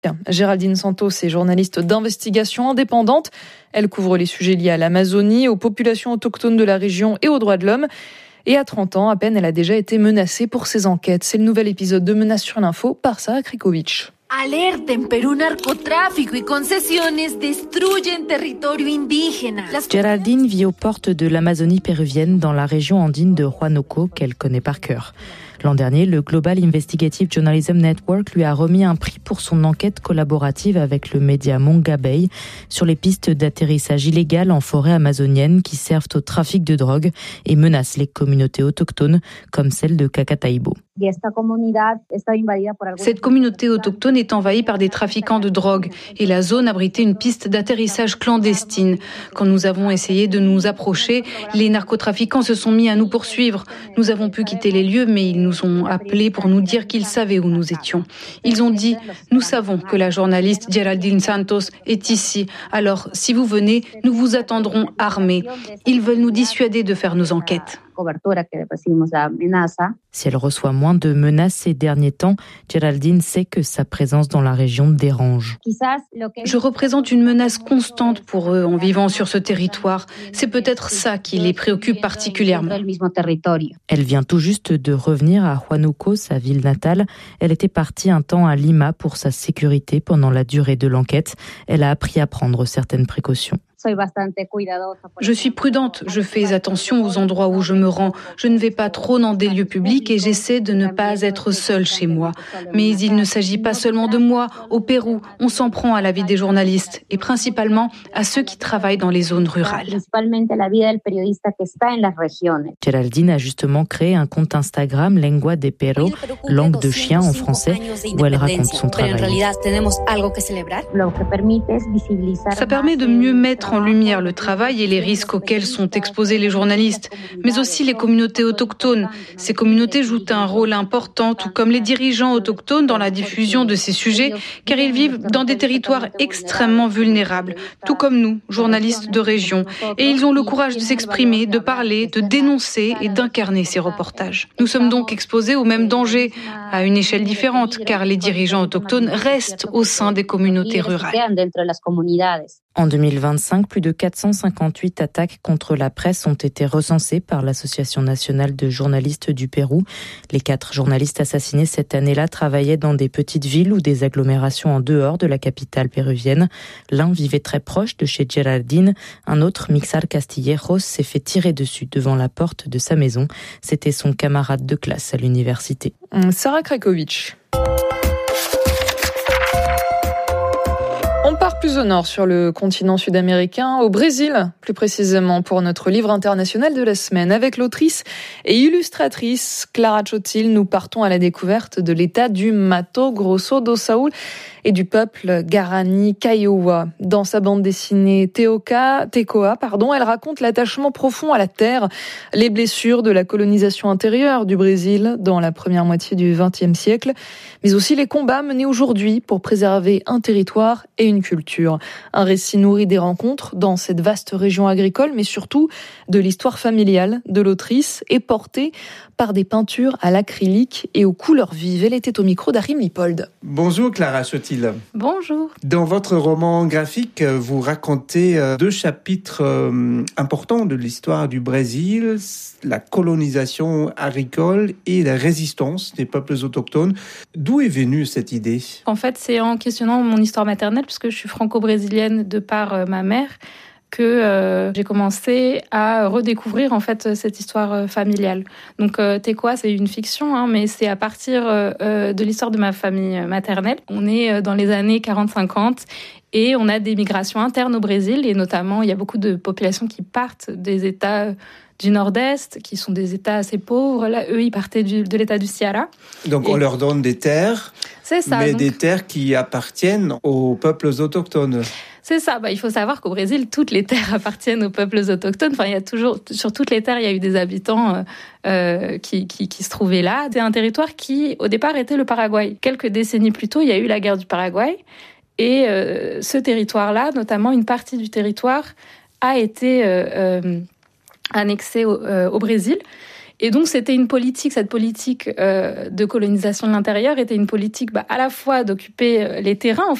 Géraldine Santos est journaliste d'investigation indépendante. Elle couvre les sujets liés à l'Amazonie, aux populations autochtones de la région et aux droits de l'homme. Et à 30 ans, à peine, elle a déjà été menacée pour ses enquêtes. C'est le nouvel épisode de Menaces sur l'info par Sarah Krikovic. Alerta, en Perú narcotráfico y concesiones destruyen territorio indígena. Géraldine vit aux portes de l'Amazonie péruvienne dans la région andine de Huánuco qu'elle connaît par cœur. L'an dernier, le Global Investigative Journalism Network lui a remis un prix pour son enquête collaborative avec le média Mongabay sur les pistes d'atterrissage illégal en forêt amazonienne qui servent au trafic de drogue et menacent les communautés autochtones comme celle de Cacataíbo. Cette communauté autochtone est envahie par des trafiquants de drogue et la zone abritait une piste d'atterrissage clandestine. Quand nous avons essayé de nous approcher, les narcotrafiquants se sont mis à nous poursuivre. Nous avons pu quitter les lieux, mais ils nous ont appelés pour nous dire qu'ils savaient où nous étions. Ils ont dit « Nous savons que la journaliste Géraldine Santos est ici. Alors, si vous venez, nous vous attendrons armés. » Ils veulent nous dissuader de faire nos enquêtes. Si elle reçoit moins de menaces ces derniers temps, Géraldine sait que sa présence dans la région dérange. Je représente une menace constante pour eux en vivant sur ce territoire. C'est peut-être ça qui les préoccupe particulièrement. Elle vient tout juste de revenir à Huánuco, sa ville natale. Elle était partie un temps à Lima pour sa sécurité pendant la durée de l'enquête. Elle a appris à prendre certaines précautions. Je suis prudente, je fais attention aux endroits où je me rends. Je ne vais pas trop dans des lieux publics et j'essaie de ne pas être seule chez moi. Mais il ne s'agit pas seulement de moi. Au Pérou, on s'en prend à la vie des journalistes et principalement à ceux qui travaillent dans les zones rurales. Géraldine a justement créé un compte Instagram, Lengua de Perro, langue de chien en français, où elle raconte son travail. Ça permet de mieux mettre en lumière le travail et les risques auxquels sont exposés les journalistes, mais aussi les communautés autochtones. Ces communautés jouent un rôle important, tout comme les dirigeants autochtones dans la diffusion de ces sujets, car ils vivent dans des territoires extrêmement vulnérables, tout comme nous, journalistes de région. Et ils ont le courage de s'exprimer, de parler, de dénoncer et d'incarner ces reportages. Nous sommes donc exposés aux mêmes dangers, à une échelle différente, car les dirigeants autochtones restent au sein des communautés rurales. En 2025, plus de 458 attaques contre la presse ont été recensées par l'Association nationale de journalistes du Pérou. Les 4 journalistes assassinés cette année-là travaillaient dans des petites villes ou des agglomérations en dehors de la capitale péruvienne. L'un vivait très proche de chez Géraldine. Un autre, Mixar Castillejos, s'est fait tirer dessus devant la porte de sa maison. C'était son camarade de classe à l'université. Sarah Krikovic. On part plus au nord sur le continent sud-américain, au Brésil, plus précisément pour notre livre international de la semaine. Avec l'autrice et illustratrice Clara Chotil, nous partons à la découverte de l'état du Mato Grosso do Sul et du peuple Guarani Kaiowá. Dans sa bande dessinée Tecoa, elle raconte l'attachement profond à la terre, les blessures de la colonisation intérieure du Brésil dans la première moitié du XXe siècle, mais aussi les combats menés aujourd'hui pour préserver un territoire et une culture. Un récit nourri des rencontres dans cette vaste région agricole, mais surtout de l'histoire familiale de l'autrice et porté par des peintures à l'acrylique et aux couleurs vives. Elle était au micro d'Arim Lipold. Bonjour Clara Chotil. Bonjour. Dans votre roman graphique, vous racontez 2 chapitres importants de l'histoire du Brésil, la colonisation agricole et la résistance des peuples autochtones. D'où est venue cette idée ? En fait, c'est en questionnant mon histoire maternelle, puisque je suis franco-brésilienne de par ma mère, que j'ai commencé à redécouvrir en fait cette histoire familiale. Donc Tecoa, c'est une fiction, mais c'est à partir de l'histoire de ma famille maternelle. On est dans les années 40-50 et on a des migrations internes au Brésil et notamment il y a beaucoup de populations qui partent des États du Nord-Est, qui sont des États assez pauvres. Là, eux, ils partaient de l'État du Ceará. Donc on leur donne des terres, c'est ça, mais des terres qui appartiennent aux peuples autochtones. C'est ça. Il faut savoir qu'au Brésil, toutes les terres appartiennent aux peuples autochtones. Enfin, il y a toujours, sur toutes les terres, il y a eu des habitants qui se trouvaient là. C'est un territoire qui, au départ, était le Paraguay. Quelques décennies plus tôt, il y a eu la guerre du Paraguay. Et ce territoire-là, notamment une partie du territoire, a été annexé au Brésil. Et donc, c'était une politique, cette politique de colonisation de l'intérieur était une politique à la fois d'occuper les terrains,